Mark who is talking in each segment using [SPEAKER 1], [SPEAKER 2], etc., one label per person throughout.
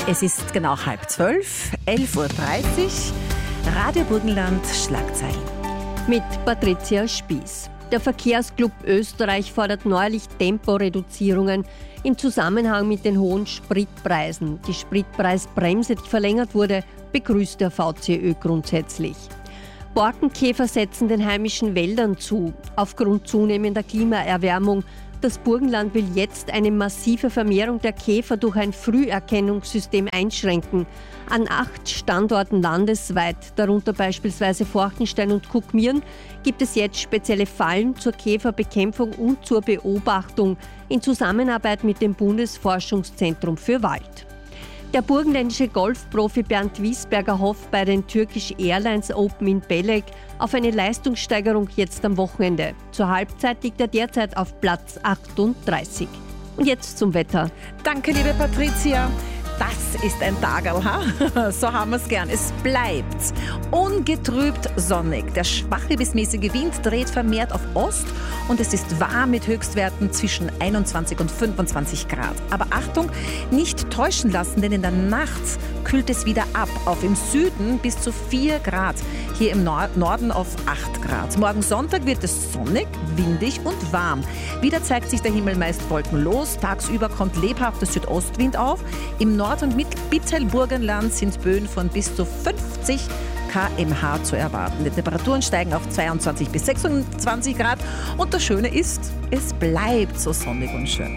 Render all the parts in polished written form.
[SPEAKER 1] Es ist genau 11:30, 11:30 Uhr. Radio Burgenland, Schlagzeilen.
[SPEAKER 2] Mit Patricia Spieß. Der Verkehrsclub Österreich fordert neuerlich Temporeduzierungen im Zusammenhang mit den hohen Spritpreisen. Die Spritpreisbremse, die verlängert wurde, begrüßt der VCÖ grundsätzlich. Borkenkäfer setzen den heimischen Wäldern zu. Aufgrund zunehmender Klimaerwärmung. Das Burgenland will jetzt eine massive Vermehrung der Käfer durch ein Früherkennungssystem einschränken. An 8 Standorten landesweit, darunter beispielsweise Forchenstein und Kuckmirn, gibt es jetzt spezielle Fallen zur Käferbekämpfung und zur Beobachtung in Zusammenarbeit mit dem Bundesforschungszentrum für Wald. Der burgenländische Golfprofi Bernd Wiesberger hofft bei den Turkish Airlines Open in Belek auf eine Leistungssteigerung jetzt am Wochenende. Zur Halbzeit liegt er derzeit auf Platz 38. Und jetzt zum Wetter.
[SPEAKER 1] Danke, liebe Patricia. Das ist ein Tagerl, ha? So haben wir es gern. Es bleibt ungetrübt sonnig. Der schwache bis mäßige Wind dreht vermehrt auf Ost und es ist warm mit Höchstwerten zwischen 21 und 25 Grad. Aber Achtung, nicht täuschen lassen, denn in der Nacht kühlt es wieder ab. Auf im Süden bis zu 4 Grad, hier im Norden auf 8 Grad. Morgen Sonntag wird es sonnig, windig und warm. Wieder zeigt sich der Himmel meist wolkenlos. Tagsüber kommt lebhafter Südostwind auf. Im Nord- und Mittelburgenland sind Böen von bis zu 50 km/h zu erwarten. Die Temperaturen steigen auf 22 bis 26 Grad. Und das Schöne ist, es bleibt so sonnig und schön.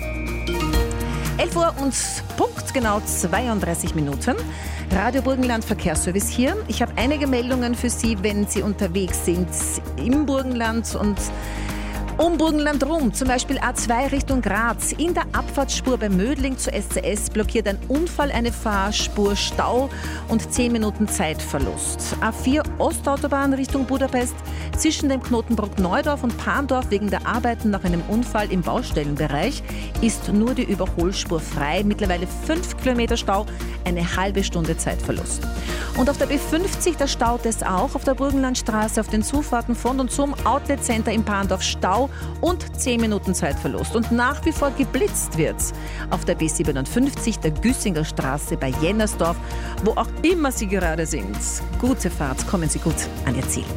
[SPEAKER 1] 11 Uhr und Punkt genau 32 Minuten. Radio Burgenland Verkehrsservice hier. Ich habe einige Meldungen für Sie, wenn Sie unterwegs sind im Burgenland und um Burgenland rum, zum Beispiel A2 Richtung Graz. In der Abfahrtsspur bei Mödling zur SCS blockiert ein Unfall eine Fahrspur, Stau und 10 Minuten Zeitverlust. A4 Ostautobahn Richtung Budapest zwischen dem Knotenbruck Neudorf und Pandorf wegen der Arbeiten nach einem Unfall im Baustellenbereich ist nur die Überholspur frei. Mittlerweile 5 Kilometer Stau, eine halbe Stunde Zeitverlust. Und auf der B50, da staut es auch auf der Burgenlandstraße auf den Zufahrten von und zum Outlet Center in Pandorf Stau und 10 Minuten Zeitverlust. Und nach wie vor geblitzt wird's auf der B57, der Güssinger Straße bei Jennersdorf, wo auch immer Sie gerade sind. Gute Fahrt, kommen Sie gut an Ihr Ziel.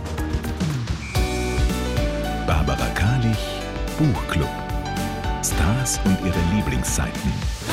[SPEAKER 3] Barbara Kalich, Buchclub. Stars und ihre Lieblingsseiten.